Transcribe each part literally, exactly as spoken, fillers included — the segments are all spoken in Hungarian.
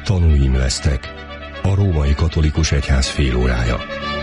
Tanúim lesztek. A Római Katolikus Egyház félórája.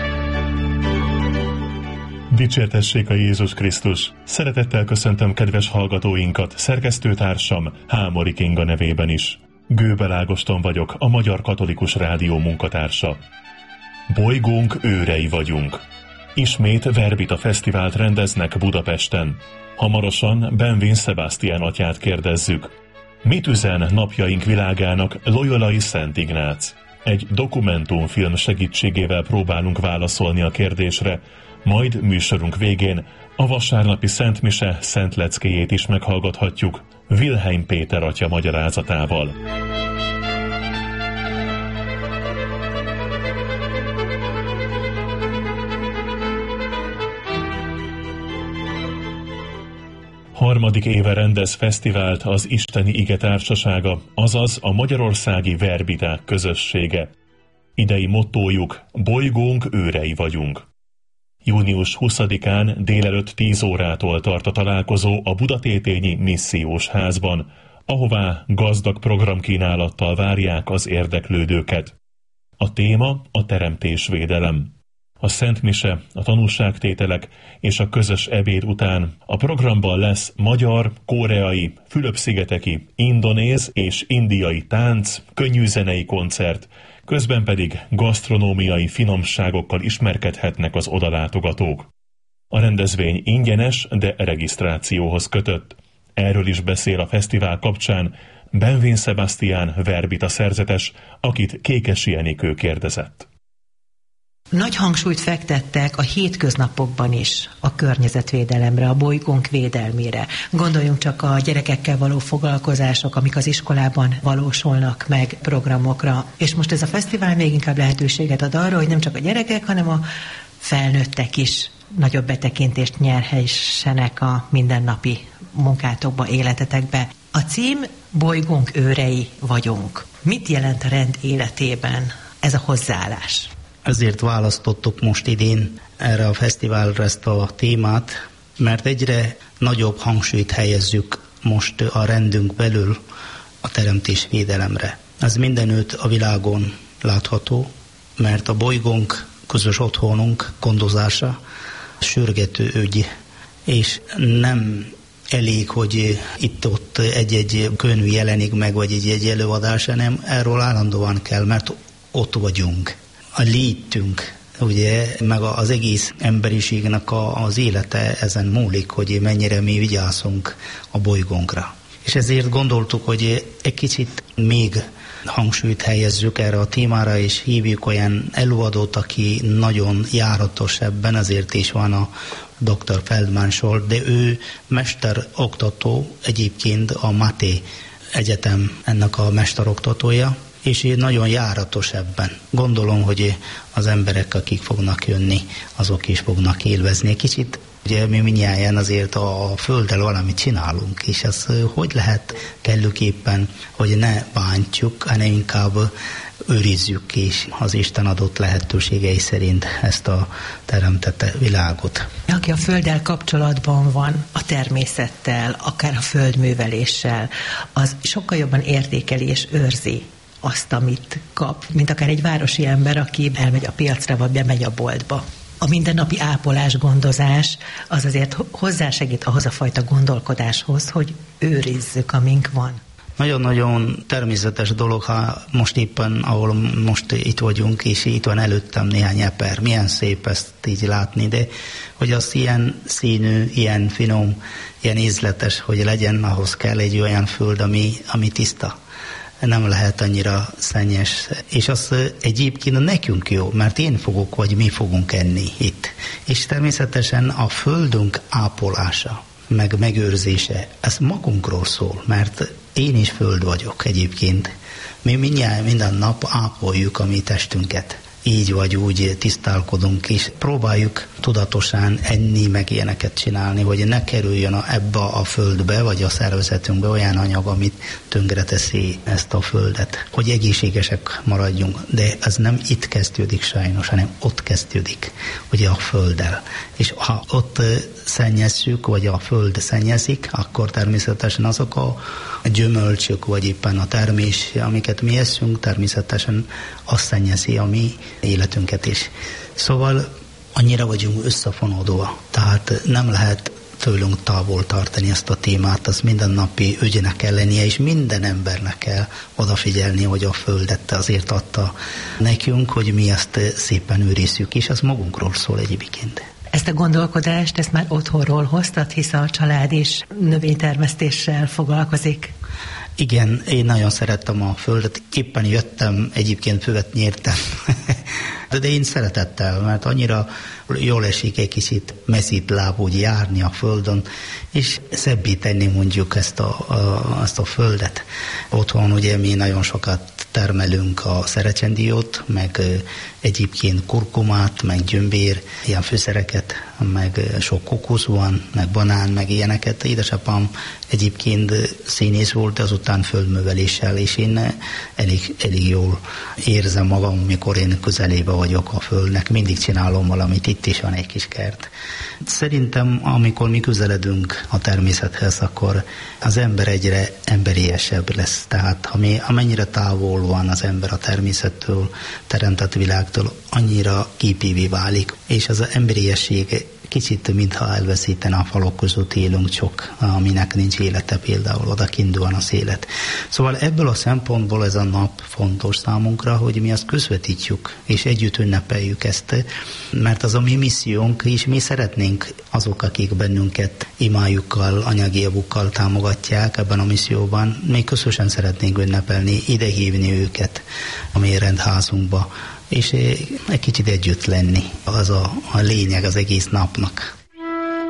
Dicsértessék a Jézus Krisztus! Szeretettel köszöntöm kedves hallgatóinkat, szerkesztőtársam Hámori Kinga nevében is. Gőbel Ágoston vagyok, a Magyar Katolikus Rádió munkatársa. Bolygónk őrei vagyunk. Ismét Verbita Fesztivált rendeznek Budapesten. Hamarosan Benvin Sebastian atyát kérdezzük. Mit üzen napjaink világának Loyolai Szent Ignác? Egy dokumentumfilm segítségével próbálunk válaszolni a kérdésre, majd műsorunk végén a vasárnapi Szent Mise Szent Leckéjét is meghallgathatjuk Wilhelm Péter atya magyarázatával. Harmadik éve rendez fesztivált az Isteni Ige Társasága, azaz a magyarországi verbiták közössége. Idei mottójuk: bolygónk őrei vagyunk. június huszadikán délelőtt tíz órától tart a találkozó a Budatétényi Missziós Házban, ahová gazdag programkínálattal várják az érdeklődőket. A téma a teremtésvédelem. A Szent Mise, a tanúságtételek és a közös ebéd után a programban lesz magyar, koreai, fülöp-szigeteki, indonéz és indiai tánc, könnyűzenei koncert, közben pedig gasztronómiai finomságokkal ismerkedhetnek az odalátogatók. A rendezvény ingyenes, de regisztrációhoz kötött. Erről is beszél a fesztivál kapcsán Benvin Sebastian verbita szerzetes, akit Kékesi Enikő kérdezett. Nagy hangsúlyt fektettek a hétköznapokban is a környezetvédelemre, a bolygónk védelmére. Gondoljunk csak a gyerekekkel való foglalkozások, amik az iskolában valósulnak meg, programokra. És most ez a fesztivál még inkább lehetőséget ad arra, hogy nem csak a gyerekek, hanem a felnőttek is nagyobb betekintést nyerhessenek a mindennapi munkátokba, életetekbe. A cím: bolygónk őrei vagyunk. Mit jelent a rend életében ez a hozzáállás? Ezért választottuk most idén erre a fesztiválra ezt a témát, mert egyre nagyobb hangsúlyt helyezzük most a rendünk belül a teremtésvédelemre. Ez mindenütt a világon látható, mert a bolygónk, közös otthonunk gondozása sürgető ügy, és nem elég, hogy itt-ott egy-egy könyv jelenik meg, vagy egy-egy előadás, hanem erről állandóan kell, mert ott vagyunk. A létünk, ugye, meg az egész emberiségnek a, az élete ezen múlik, hogy mennyire mi vigyázunk a bolygónkra. És ezért gondoltuk, hogy egy kicsit még hangsúlyt helyezzük erre a témára, és hívjuk olyan előadót, aki nagyon járatos ebben, ezért is van a doktor Feldman Scholl, de ő mesteroktató, egyébként a Máté Egyetem ennek a mesteroktatója, és én nagyon járatos ebben. Gondolom, hogy az emberek, akik fognak jönni, azok is fognak élvezni. Kicsit ugye mi mindnyáján azért a Földdel valamit csinálunk, és ez hogy lehet kellőképpen, hogy ne bántjuk, hanem inkább őrizzük, és az Isten adott lehetőségei szerint ezt a teremtett világot. Aki a Földdel kapcsolatban van, a természettel, akár a földműveléssel, az sokkal jobban értékeli és őrzi azt, amit kap, mint akár egy városi ember, aki elmegy a piacra, vagy bemegy a boltba. A mindennapi ápolás, gondozás az azért hozzásegít ahhoz a fajta gondolkodáshoz, hogy őrizzük, amink van. Nagyon-nagyon természetes dolog, ha most éppen, ahol most itt vagyunk, és itt van előttem néhány eper. Milyen szép ezt így látni, de hogy az ilyen színű, ilyen finom, ilyen ízletes, hogy legyen, ahhoz kell egy olyan föld, ami, ami tiszta. Nem lehet annyira szennyes. És az egyébként nekünk jó, mert én fogok, vagy mi fogunk enni itt. És természetesen a földünk ápolása, meg megőrzése, ez magunkról szól, mert én is föld vagyok egyébként. Mi mindjárt minden nap ápoljuk a mi testünket. így vagy úgy tisztálkodunk, és próbáljuk tudatosan enni, meg ilyeneket csinálni, hogy ne kerüljön a, ebbe a földbe, vagy a szervezetünkbe olyan anyag, amit tönkreteszi ezt a földet, hogy egészségesek maradjunk. De ez nem itt kezdődik sajnos, hanem ott kezdődik, ugye a földdel. És ha ott szennyezzük, vagy a föld szennyezik, akkor természetesen azok a gyümölcsök, vagy éppen a termés, amiket mi eszünk, természetesen azt szennyezi a mi életünket is. Szóval annyira vagyunk összefonódva, tehát nem lehet tőlünk távol tartani ezt a témát, az mindennapi ügynek kell lennie, és minden embernek kell odafigyelni, hogy a földet azért adta nekünk, hogy mi ezt szépen őrizzük, és ez magunkról szól egyébként. Ezt a gondolkodást, ezt már otthonról hoztad, hisz a család is növénytermesztéssel foglalkozik. Igen, én nagyon szerettem a földet. Éppen jöttem, egyébként füvet nyértem. De én szeretettel, mert annyira jól esik egy kicsit messzit láb úgy járni a földön, és szebbé tenni mondjuk ezt a, a, ezt a földet. Otthon ugye mi nagyon sokat termelünk a szerecsendiót, meg egyébként kurkumát, meg gyömbér, ilyen fűszereket, meg sok kokusz van, meg banán, meg ilyeneket. Édesapám egyébként színész volt, azután földműveléssel, és én elég, elég jól érzem magam, mikor én közelébe vagyok a földnek. Mindig csinálom valamit, itt is van egy kis kert. Szerintem, amikor mi közeledünk a természethez, akkor az ember egyre emberiesebb lesz. Tehát ami, amennyire távol van az ember a természettől, teremtett világtól, annyira képivé válik. És az emberiesség kicsit, mintha elveszítene a falok között élünk csak, aminek nincs élete például, odakint van az élet. Szóval ebből a szempontból ez a nap fontos számunkra, hogy mi azt közvetítjük, és együtt ünnepeljük ezt, mert az a mi missziónk, és mi szeretnénk azok, akik bennünket imájukkal, anyagi javukkal támogatják ebben a misszióban, még közösen szeretnénk ünnepelni, idehívni őket a mi rendházunkba, és egy kicsit együtt lenni, az a, a lényeg az egész napnak.